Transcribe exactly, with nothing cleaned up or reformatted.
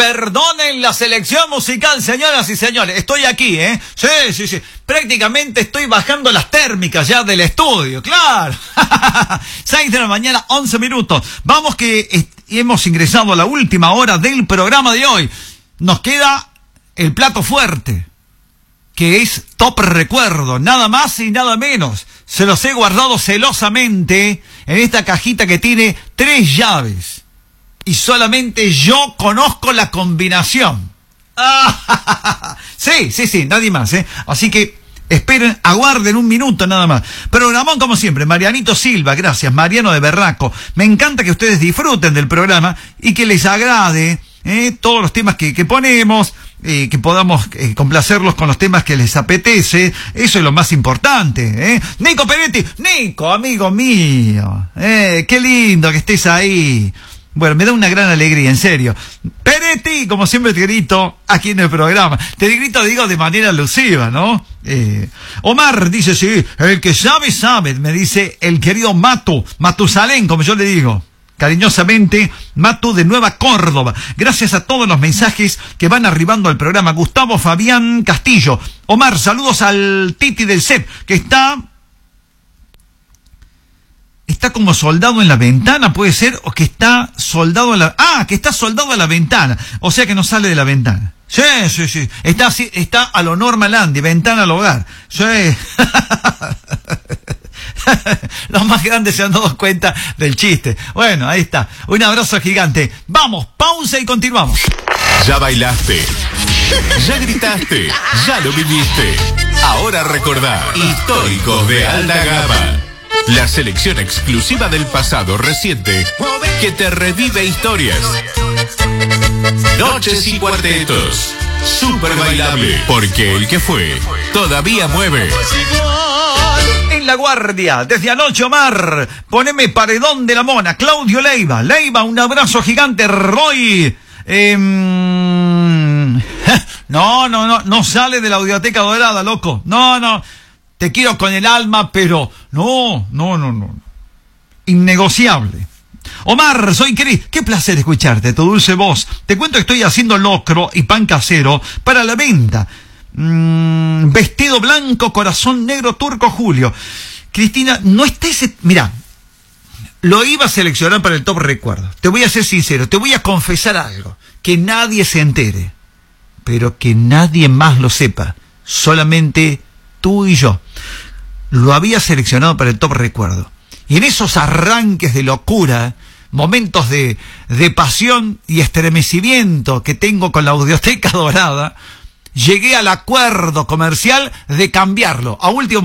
Perdonen la selección musical, señoras y señores. Estoy aquí, ¿eh? Sí, sí, sí. Prácticamente estoy bajando las térmicas ya del estudio, claro. seis de la mañana, once minutos. Vamos que hemos ingresado a la última hora del programa de hoy. Nos queda el plato fuerte, que es Top Recuerdo, nada más y nada menos. Se los he guardado celosamente en esta cajita que tiene tres llaves. Y solamente yo conozco la combinación. Ah, sí, sí, sí, nadie más, ¿eh? Así que esperen, aguarden un minuto nada más. Programón como siempre, Marianito Silva, gracias, Mariano de Berraco. Me encanta que ustedes disfruten del programa y que les agrade ¿eh? todos los temas que, que ponemos. Eh, que podamos eh, complacerlos con los temas que les apetece. Eso es lo más importante, ¿eh? Nico Peretti, Nico, amigo mío, eh, qué lindo que estés ahí. Bueno, me da una gran alegría, en serio. Peretti, como siempre te grito aquí en el programa. Te grito, digo, de manera alusiva, ¿no? Eh, Omar dice, sí, el que sabe, sabe, me dice el querido Matu, Matusalén, como yo le digo. Cariñosamente, Matu de Nueva Córdoba. Gracias a todos los mensajes que van arribando al programa. Gustavo Fabián Castillo. Omar, saludos al Titi del C E P, que está... Está como soldado en la ventana, puede ser, o que está soldado en la... Ah, que está soldado en la ventana. O sea que no sale de la ventana. Sí, sí, sí. Está así, está a lo Norma Landi, ventana al hogar. Sí. Los más grandes se han dado cuenta del chiste. Bueno, ahí está. Un abrazo gigante. Vamos, pausa y continuamos. Ya bailaste, ya gritaste, ya lo viviste. Ahora recordá Históricos de Alta Gama. La selección exclusiva del pasado reciente que te revive historias. Noches y cuartetos. Súper bailable, porque el que fue todavía mueve. En La Guardia, desde anoche, Omar, poneme Paredón de la Mona. Claudio Leiva, Leiva, un abrazo gigante. Roy, eh, no, no, no, no sale de la Audioteca Dorada, loco. No, no, te quiero con el alma, pero no, no, no, no. Innegociable. Omar, soy Cris. Qué placer escucharte, tu dulce voz. Te cuento que estoy haciendo locro y pan casero para la venta. Mm, vestido blanco, corazón negro, turco, Julio. Cristina, no está ese... Mirá, lo iba a seleccionar para el Top Recuerdo. Te voy a ser sincero, te voy a confesar algo. Que nadie se entere, pero que nadie más lo sepa. Solamente tú y yo. Lo había seleccionado para el Top Recuerdo. Y en esos arranques de locura, momentos de, de pasión y estremecimiento que tengo con la Audioteca Dorada, llegué al acuerdo comercial de cambiarlo a último